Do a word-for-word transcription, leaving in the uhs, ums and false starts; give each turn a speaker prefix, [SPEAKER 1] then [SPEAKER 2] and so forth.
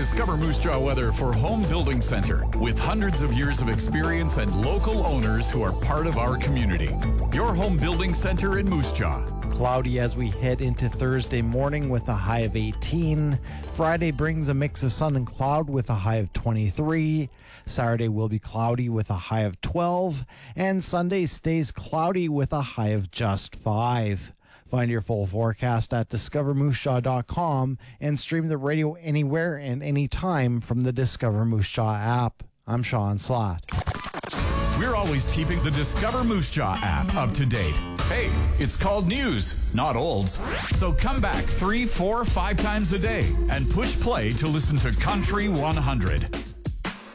[SPEAKER 1] Discover Moose Jaw weather for Home Building Center. With hundreds of years of experience and local owners who are part of our community. Your Home Building Center in Moose Jaw.
[SPEAKER 2] Cloudy as we head into Thursday morning with a high of eighteen. Friday brings a mix of sun and cloud with a high of twenty-three. Saturday will be cloudy with a high of twelve. And Sunday stays cloudy with a high of just five. Find your full forecast at discover moose jaw dot com and stream the radio anywhere and anytime from the Discover Moose Jaw app. I'm Sean Slott.
[SPEAKER 1] We're always keeping the Discover Moose Jaw app up to date. Hey, it's called news, not olds. So come back three, four, five times a day and push play to listen to Country one hundred.